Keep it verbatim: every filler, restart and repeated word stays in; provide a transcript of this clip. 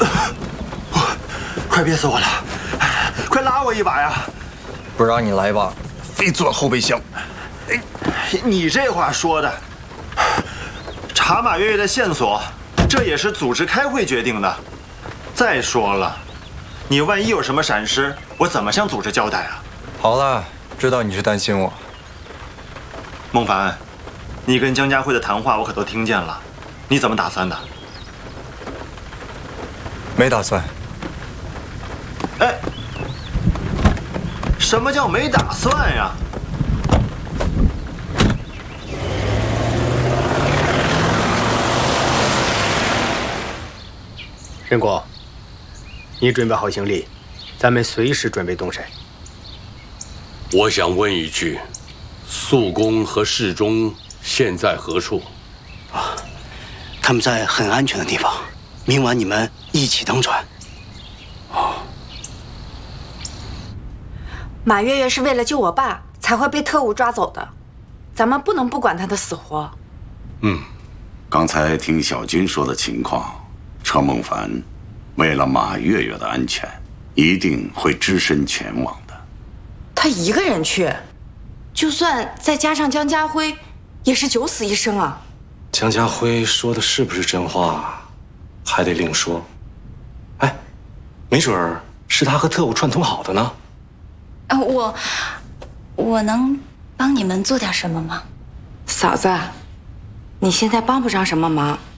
快憋死我了！快拉我一把呀！ 不让你来一把，非坐后备箱。 哎，你这话说的，查马月月的线索，这也是组织开会决定的。再说了，你万一有什么闪失，我怎么向组织交代啊？ 好了，知道你是担心我。 孟凡，你跟江家辉的谈话我可都听见了，你怎么打算的？ 没打算。 哎，什么叫没打算呀？ 任果，你准备好行李，咱们随时准备动身。 我想问一句，肃公和侍中现在何处？ 啊，他们在很安全的地方，明晚你们一起登船。 哦。 马月月是为了救我爸才会被特务抓走的，咱们不能不管他的死活。 嗯， 刚才听小军说的情况，车孟凡为了马月月的安全，一定会只身前往的。 他一个人去，就算再加上江家辉，也是九死一生啊。 江家辉说的是不是真话，还得另说。哎，没准儿是他和特务串通好的呢。 啊，我我能帮你们做点什么吗？ 嫂子，你现在帮不上什么忙，